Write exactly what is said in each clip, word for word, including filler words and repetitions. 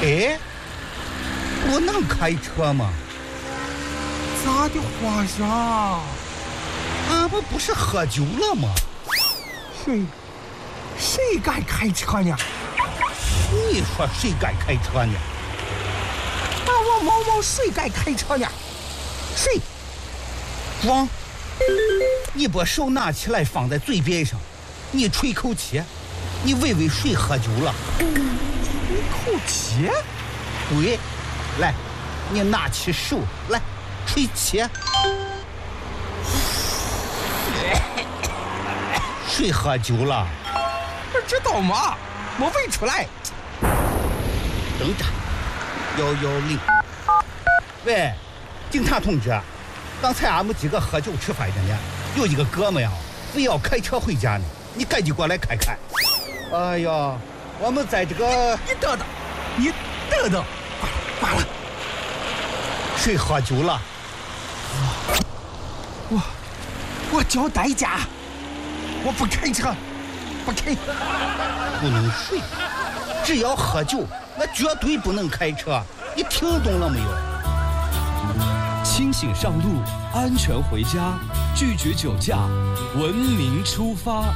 哎，我能开车吗？ 咋的花下？ 俺们不是喝酒了吗？ 谁谁敢开车呢？ 你说谁敢开车呢？ 把我毛毛谁敢开车呢？谁？ 光，你把手拿起来放在嘴边上，你吹口气，你问问谁喝酒了？ 吹口气？ 对，来，你拿起手来吹气。谁喝酒了？ 不知道吗？我问出来。 等着，幺幺零。喂，警察同志，刚才俺们几个喝酒吃饭的呢，有一个哥们呀，非要开车回家呢，你赶紧过来看看。哎呀，我们在这个…… 你等等，你等等，挂了，挂了。 谁喝酒了？ 我我交代价，我不开车，不开。 不能睡，只要喝酒，那绝对不能开车。你听懂了没有？ 清醒上路，安全回家，拒绝酒驾，文明出发。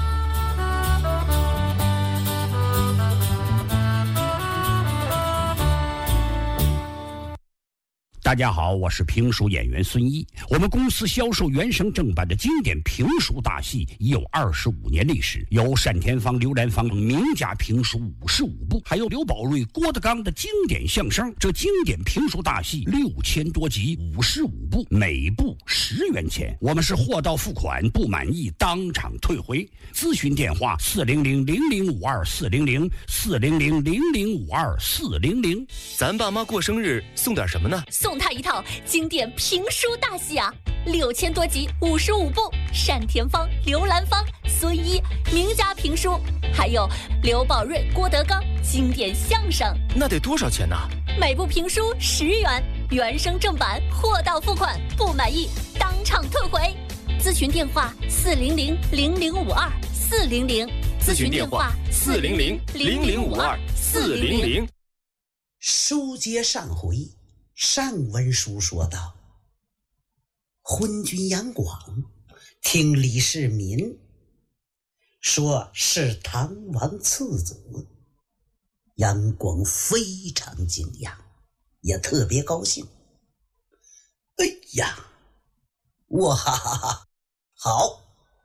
大家好，我是评书演员孙一。我们公司销售原声正版的经典评书大戏已有二十五年历史，有单田芳、刘兰芳等名家评书五十五部，还有刘宝瑞、郭德纲的经典相声。这经典评书大戏六千多集，五十五部，每部十元钱。我们是货到付款，不满意当场退回。咨询电话：四零零零零五二四零零四零零零零五二四零零。 咱爸妈过生日送点什么呢？ 送他一套经典评书大戏啊，六千多集，五十五部，单田芳、刘兰芳、孙一名家评书，还有刘宝瑞、郭德纲经典相声。 那得多少钱呢？ 每部评书十元，原声正版，货到付款，不满意当场退回。咨询电话：四零零零零五二四零零。 咨询电话：四零零零零五二四零零。 书接上回。上文书说道，昏君杨广听李世民说是唐王次子，杨广非常惊讶，也特别高兴。哎呀，哇哈哈哈，好，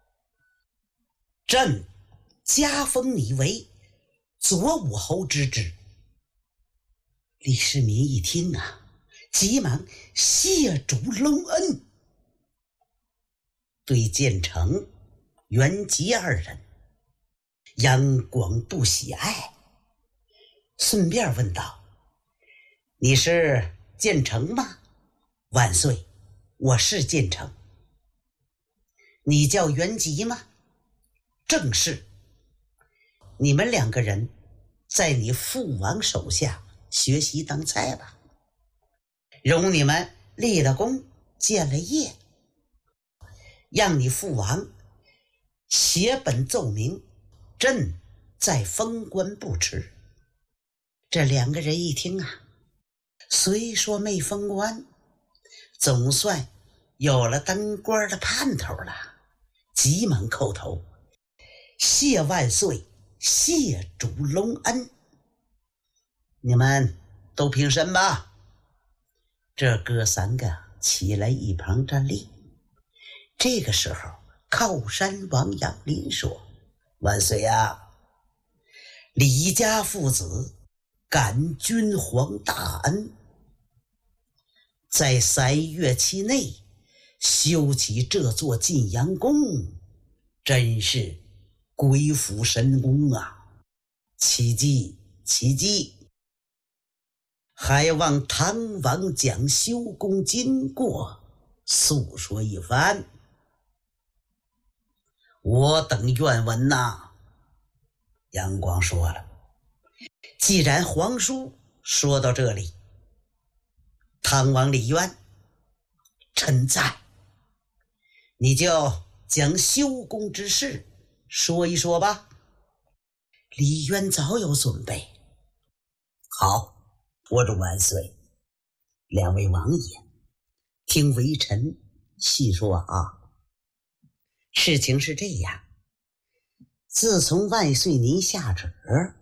朕加封你为左武侯之职。李世民一听啊，急忙谢主隆恩，对建成、袁吉二人，杨广不喜爱，顺便问道：“你是建成吗？”“万岁，我是建成。”“你叫袁吉吗？”“正是。”“你们两个人在你父王手下学习当差吧。容你们立了功，建了业，让你父王写本奏明，朕再封官不迟。”这两个人一听啊，虽说没封官，总算有了当官的盼头了，急忙叩头：“谢万岁，谢主隆恩。”“你们都平身吧。”这哥三个起来一旁站立。这个时候，靠山王杨林说：“万岁啊，李家父子感君皇大恩，在三月期内修起这座晋阳宫，真是鬼斧神工啊！奇迹，奇迹！还望唐王将修宫经过诉说一番，我等愿闻呐。”杨广说了，既然皇叔说到这里，唐王李渊，臣在，你就将修宫之事说一说吧。李渊早有准备。好， 国主万岁，两位王爷，听微臣细说啊。事情是这样，自从万岁您下旨，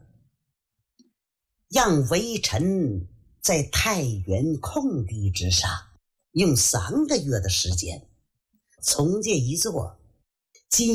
让微臣在太原空地之上用三个月的时间重建一座